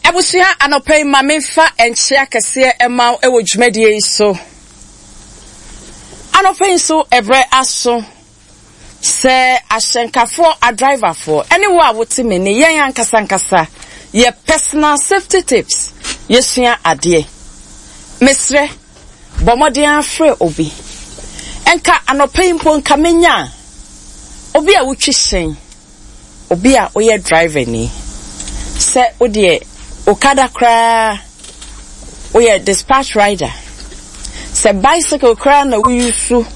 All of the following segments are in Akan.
Ebusia anope mamefa enchia kese ema ewo dwumadie so. Anope so ebre aso. Se ashenkafo a driver for anywhere wote me ne yen ankasa ye personal safety tips yesua ade. Mesre bomodin afre obi. Enka anope mpo nka menya. Obi a wutwi hyen. Obi a oye driver ni. Se odie Okada kra oye dispatch rider. Se bicycle kra na uyusu.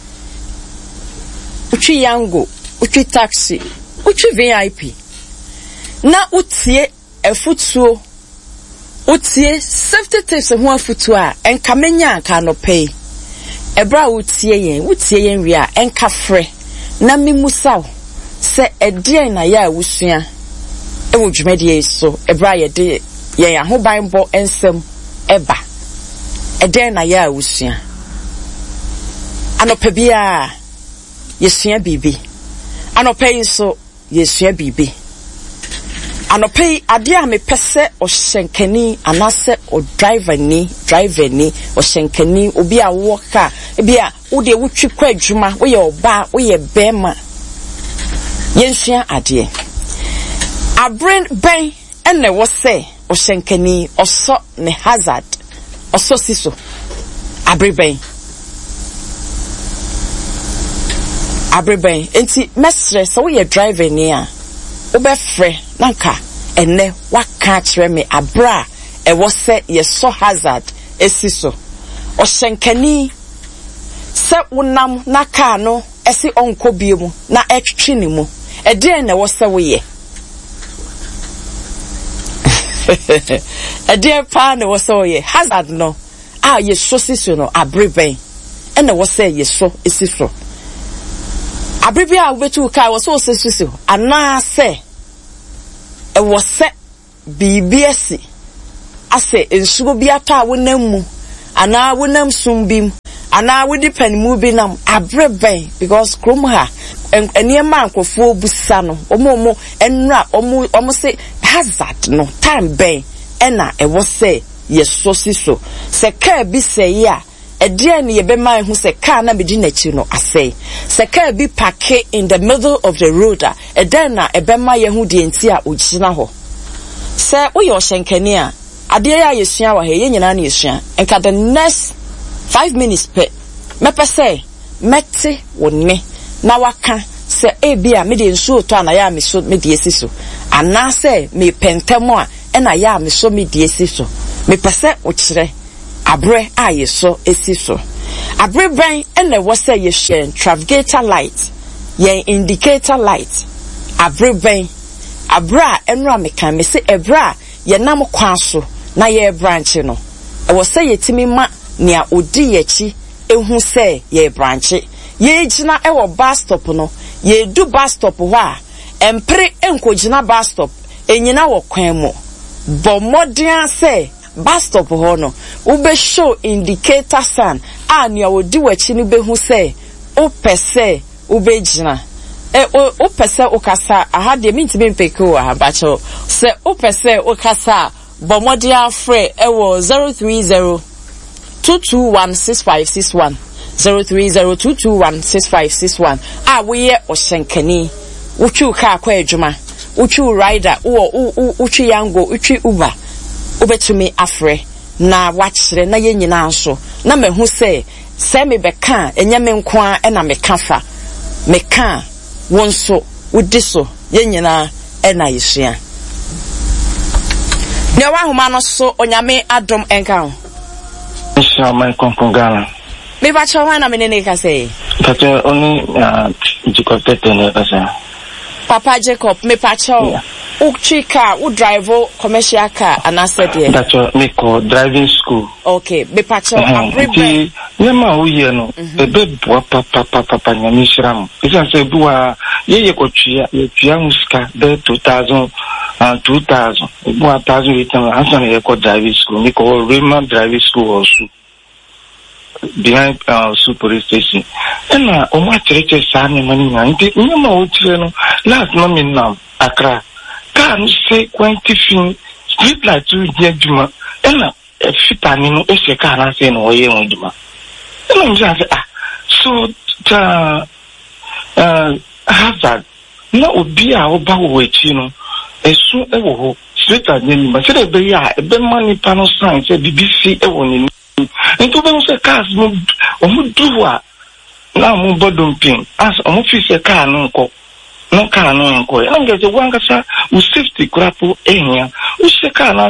Uchi yango, uchi taxi, uchi VIP. Na utie efutuo. Utie safety tips ho afutuo a enka menya ka no pay. Ebra utie yen wi a enka frɛ na mimusaw se edien na ya wusua. Ewo dwumadie so ebra ye de ye ahoban bo ensem eba eden na ya wusua anopa bia yesua bibi anopa nso yesua bibi anopa ade a mepese o hyenkani anase o driver ni o hyenkani obi a woka bia wo de wutwi kwa adwuma wo ye oba wo ye bema yensua ade abren ben ene wo se o shenkani oso ne hazard oso siso abreben enti mesre so we driver ni a obefre nanka ene waka kire me abra e wo se ye so hazard esiso o shenkani se wonam na car no esi onko biemu na etwetwe ni mu e de na wo se wo ye a dear pan was so ye hazard no ye so siso no abreben and was say ye so isiso abribia wetu ka was so siso ana say e was set bbs ase ensugo biata wonam mu ana wonam sumbim ana wodi panimu bi nam abreben because krom ha eniema ankofo busa no omo enra omo say hazard no time ben ena e wo say yeso siso se car bi say ya e de na ye be man hu se car na be di nachi no asay se car bi park in the middle of the road e de na e be ma ye hu de enti a ogina ho se wo ye ohyenkani a ade ya yesua wa he ye nyina na yesua enka the next 5 minutes pe me pese meti wonne na waka se ebia me de nsuo to na ya me so me de esiso ana se me pentemo a na ya me so me de esiso me pese o kire abre aye so esiso abre ban na wo se ye hye navigator light ye indicator light abre ban abra enra me kan me se ebra ye nam kwa so na ye branch no e wo se ye timi ma nea odi yechi ehu se ye branch ye gina e wo bus stop no ye du bus stop ho a empre enkogina bus stop enyina wo kwan mu bo modern say bus stop ho no ube show indicator sign a nea odi wachi no behu say o pese ube gina o pese o kasa aha de mintime mpeke wa ba cho se o pese o kasa bo modern free e wo 030 2216561 03022166561 we oshenkani uchu ka kwa adwuma uchu rider uchu yango uchu uber ubetumi afre na wachire na ye nyina nso na mehu se me beka enyame nko a na mekafa meka wonso udiso ye nyina na yesua ne wa homa no so onyame adom enka ho Shama Konkongana. Me ba chawa na menene ka say. Papa only Jacob Petene ka. Papa Jacob me pa chawa. Uchi car, u drive commercial car and I said yeah. That's me call driving school. Okay, me pa chawa. Yema uye no. Ebe bua papa nyami shram. Isa se bua ye kochia ye tia musika de 2000 bua 2008 ansa ye ko driving school. Me call Raymond driving school also. Behind police station. And o church sani mani na. Inte nyama uche no. Last no me now Accra. Can say quantifying street light to ye juma ena fitani no e car na say no ye won juma ena say so hazard na obi a oba wo echi no esu e wo ho street admin ma say be ya e be mani pano sign say BBC e wo ni nto be say cars mo o mu duwa na mo bodom pin as o mu fi say car no nko no car no nko e nga say wan ka sa u safety krapo ehia u say car na